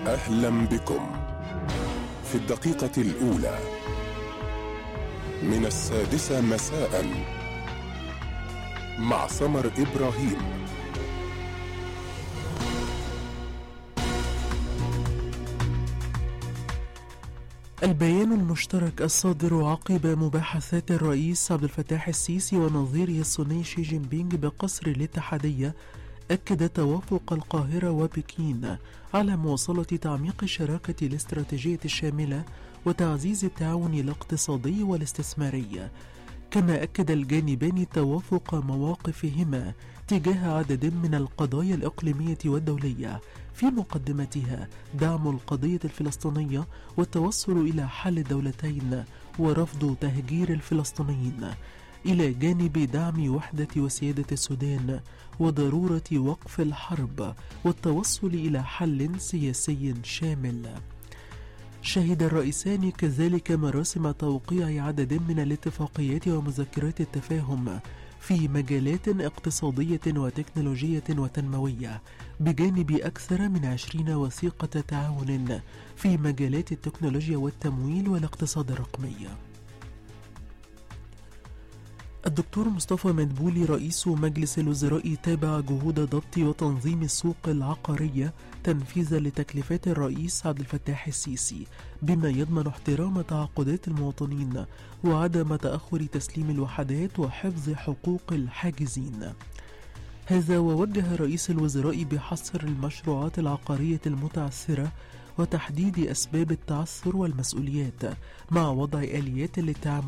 أهلا بكم في الدقيقة الأولى من 6 مساء مع سمر إبراهيم. البيان المشترك الصادر عقب مباحثات الرئيس عبد الفتاح السيسي ونظيره الصيني شي جين بينغ بقصر الاتحادية أكد توافق القاهرة وبكين على مواصلة تعميق الشراكة الاستراتيجية الشاملة وتعزيز التعاون الاقتصادي والاستثماري. كما أكد الجانبان توافق مواقفهما تجاه عدد من القضايا الإقليمية والدولية، في مقدمتها دعم القضية الفلسطينية والتوصل إلى حل الدولتين ورفض تهجير الفلسطينيين، إلى جانب دعم وحدة وسيادة السودان وضرورة وقف الحرب والتوصل إلى حل سياسي شامل. شهد الرئيسان كذلك مراسم توقيع عدد من الاتفاقيات ومذكرات التفاهم في مجالات اقتصادية وتكنولوجية وتنموية، بجانب أكثر من 20 وثيقة تعاون في مجالات التكنولوجيا والتمويل والاقتصاد الرقمي. الدكتور مصطفى مدبولي رئيس مجلس الوزراء تابع جهود ضبط وتنظيم السوق العقارية تنفيذا لتكليفات الرئيس عبد الفتاح السيسي، بما يضمن احترام تعاقدات المواطنين وعدم تأخر تسليم الوحدات وحفظ حقوق الحاجزين. هذا ووجه رئيس الوزراء بحصر المشروعات العقارية المتعثرة وتحديد أسباب التعثر والمسؤوليات، مع وضع آليات للتعامل